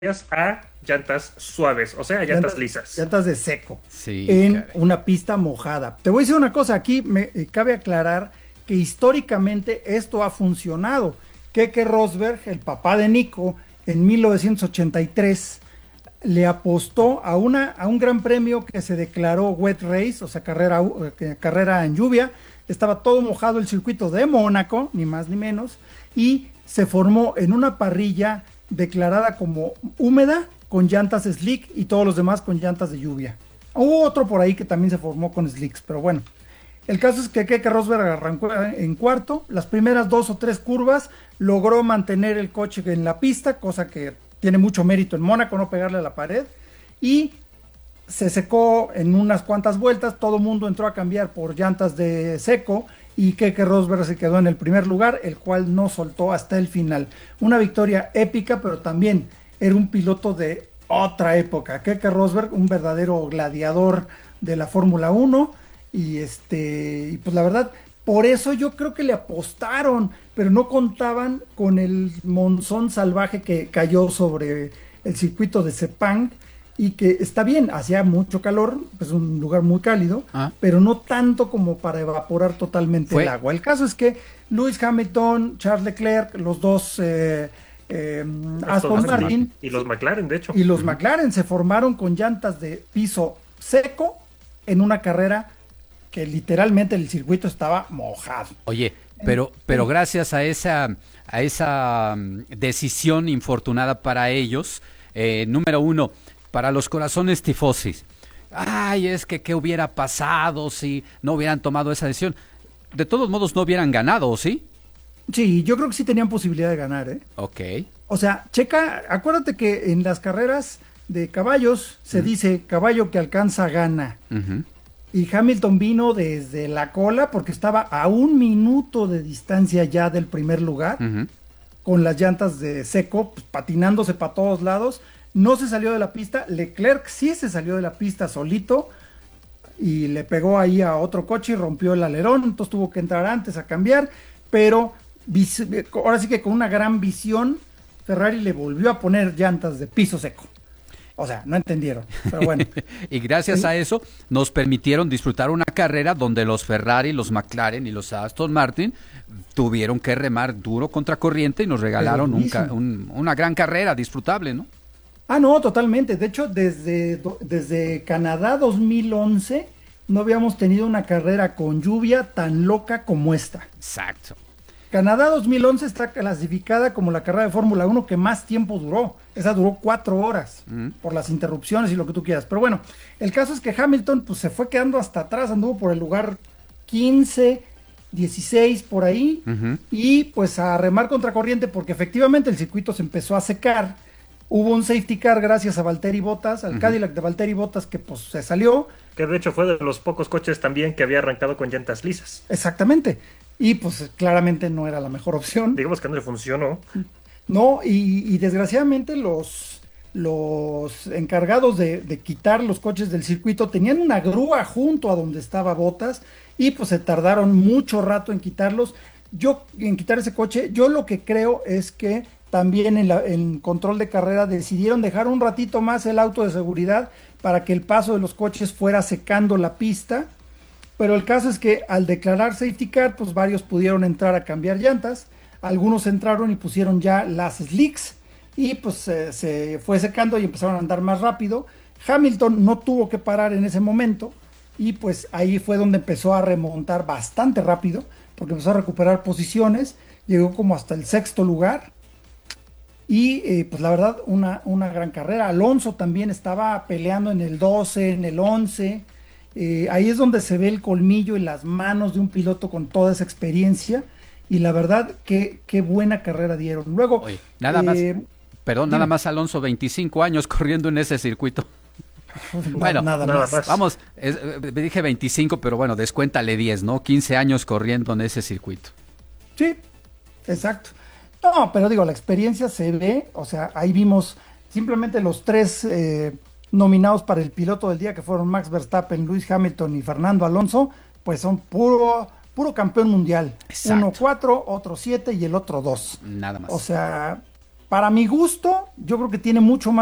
a llantas suaves, o sea, a llantas lisas. llantas de seco, Sí, en caray. una pista mojada. Te voy a decir una cosa, aquí cabe aclarar que históricamente esto ha funcionado. Keke Rosberg, el papá de Nico, en 1983 le apostó a un gran premio que se declaró wet race, o sea, carrera en lluvia. Estaba todo mojado el circuito de Mónaco, ni más ni menos, y se formó en una parrilla declarada como húmeda con llantas slick y todos los demás con llantas de lluvia. Hubo otro por ahí que también se formó con slicks, pero bueno. El caso es que Keke Rosberg arrancó en cuarto, las primeras 2 o 3 curvas logró mantener el coche en la pista, cosa que tiene mucho mérito en Mónaco, no pegarle a la pared, y se secó en unas cuantas vueltas, todo el mundo entró a cambiar por llantas de seco y Keke Rosberg se quedó en el primer lugar, el cual no soltó hasta el final. Una victoria épica, pero también era un piloto de otra época. Keke Rosberg, un verdadero gladiador de la Fórmula 1 y pues la verdad, por eso yo creo que le apostaron, pero no contaban con el monzón salvaje que cayó sobre el circuito de Sepang y que está bien, hacía mucho calor, pues un lugar muy cálido, Ah, pero no tanto como para evaporar totalmente el fue, agua. El caso es que Lewis Hamilton, Charles Leclerc, los dos Aston Aston Martin Martin y los McLaren, de hecho. y los McLaren se formaron con llantas de piso seco en una carrera que literalmente el circuito estaba mojado. oye, pero gracias a esa decisión infortunada para ellos, número uno, para los corazones tifosis. Ay, es que qué hubiera pasado si no hubieran tomado esa decisión. De todos modos no hubieran ganado, ¿sí? Sí, yo creo que sí tenían posibilidad de ganar, ¿eh? Ok. O sea, checa, acuérdate que en las carreras de caballos se dice caballo que alcanza gana. Ujú. Y Hamilton vino desde la cola porque estaba a 1 minuto de distancia ya del primer lugar, Ujú. con las llantas de seco, pues, patinándose para todos lados. No se salió de la pista. Leclerc sí se salió de la pista solito y le pegó ahí a otro coche y rompió el alerón. Entonces tuvo que entrar antes a cambiar. Pero ahora sí que con una gran visión, Ferrari le volvió a poner llantas de piso seco. O sea, no entendieron. Pero bueno. Y gracias a eso nos permitieron disfrutar una carrera donde los Ferrari, los McLaren y los Aston Martin tuvieron que remar duro contra corriente y nos regalaron una gran carrera disfrutable, ¿no? Ah, no, totalmente. De hecho, desde Canadá 2011 no habíamos tenido una carrera con lluvia tan loca como esta. Exacto. Canadá 2011 está clasificada como la carrera de Fórmula 1 que más tiempo duró. Esa duró 4 horas por las interrupciones y lo que tú quieras. Pero bueno, el caso es que Hamilton pues, se fue quedando hasta atrás, anduvo por el lugar 15, 16 por ahí y pues a remar contra corriente porque efectivamente el circuito se empezó a secar. Hubo un safety car gracias a Valtteri Bottas, al Cadillac de Valtteri Bottas que pues se salió. Que de hecho fue de los pocos coches también que había arrancado con llantas lisas. Exactamente. Y pues claramente no era la mejor opción. Digamos que no le funcionó. No, y desgraciadamente los encargados de quitar los coches del circuito tenían una grúa junto a donde estaba Bottas y pues se tardaron mucho rato en quitarlos. En quitar ese coche, yo lo que creo es que también en control de carrera decidieron dejar un ratito más el auto de seguridad para que el paso de los coches fuera secando la pista. Pero el caso es que al declarar safety car, pues varios pudieron entrar a cambiar llantas. Algunos entraron y pusieron ya las slicks y pues se fue secando y empezaron a andar más rápido. Hamilton no tuvo que parar en ese momento y pues ahí fue donde empezó a remontar bastante rápido porque empezó a recuperar posiciones, llegó como hasta el sexto lugar y pues la verdad una gran carrera. Alonso también estaba peleando en el 12, en el 11. Ahí es donde se ve el colmillo y las manos de un piloto con toda esa experiencia y la verdad qué buena carrera dieron. Luego, Oye, nada más, perdón, dime. nada más Alonso, 25 años corriendo en ese circuito. Bueno, nada nada más. más. vamos, dije 25, pero bueno, descuéntale 10, ¿no? 15 años corriendo en ese circuito. Sí, exacto. No, pero digo, la experiencia se ve, o sea, ahí vimos simplemente los tres nominados para el piloto del día, que fueron Max Verstappen, Lewis Hamilton y Fernando Alonso, pues son puro campeón mundial. Exacto. Uno 4, otro 7 y el otro 2. Nada más. O sea, Para mi gusto, yo creo que tiene mucho más